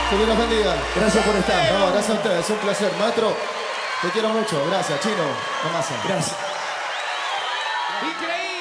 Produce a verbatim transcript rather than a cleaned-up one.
Que Dios los bendiga. Gracias por estar. No, gracias a ustedes, es un placer. Maestro, te quiero mucho. Gracias, Chino. Tomasa. Gracias. Increíble.